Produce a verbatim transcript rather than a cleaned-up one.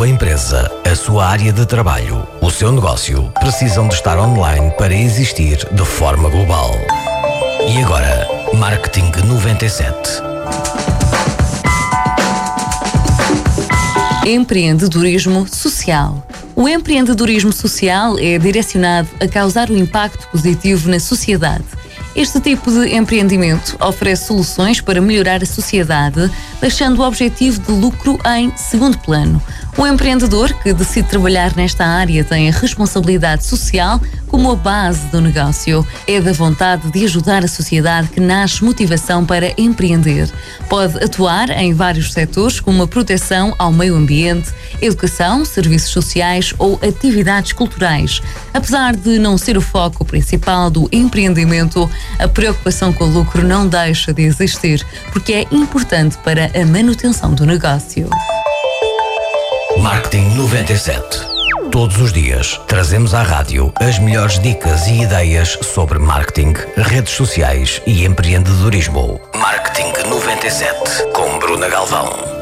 sua empresa, a sua área de trabalho, o seu negócio precisam de estar online para existir de forma global. E agora, Marketing noventa e sete. Empreendedorismo social. O empreendedorismo social é direcionado a causar um impacto positivo na sociedade. Este tipo de empreendimento oferece soluções para melhorar a sociedade, deixando o objetivo de lucro em segundo plano. O empreendedor que decide trabalhar nesta área tem a responsabilidade social como a base do negócio. É da vontade de ajudar a sociedade que nasce motivação para empreender. Pode atuar em vários setores, como a proteção ao meio ambiente, educação, serviços sociais ou atividades culturais. Apesar de não ser o foco principal do empreendimento, a preocupação com o lucro não deixa de existir, porque é importante para a manutenção do negócio. Marketing noventa e sete. Todos os dias trazemos à rádio as melhores dicas e ideias sobre marketing, redes sociais e empreendedorismo. Marketing noventa e sete com Bruna Galvão.